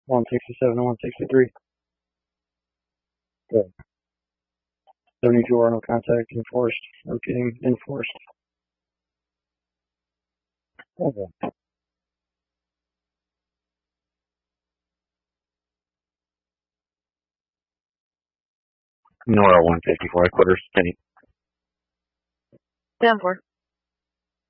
167 and 163. Good. 74, no contact, enforced. Repeating, enforced. Okay. Nora 154, quarters, 10. 10-4.